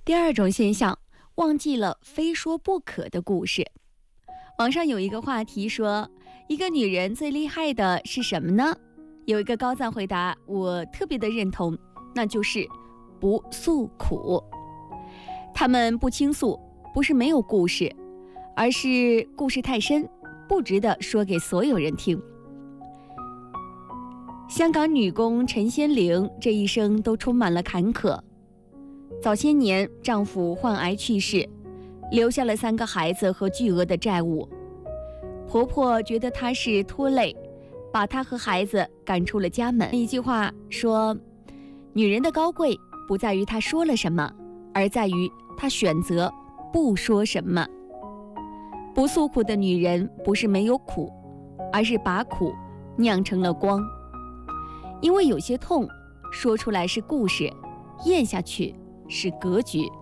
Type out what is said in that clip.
第二种现象，忘记了非说不可的故事。网上有一个话题说，一个女人最厉害的是什么呢？有一个高赞回答，我特别的认同，那就是不诉苦。她们不倾诉，不是没有故事，而是故事太深，不值得说给所有人听。香港女工陈仙玲这一生都充满了坎坷。早些年，丈夫患癌去世，留下了3个孩子和巨额的债务。婆婆觉得她是拖累，把她和孩子赶出了家门。一句话说，女人的高贵不在于她说了什么，而在于她选择不说什么。不诉苦的女人不是没有苦，而是把苦酿成了光。因为有些痛说出来是故事，咽下去是格局。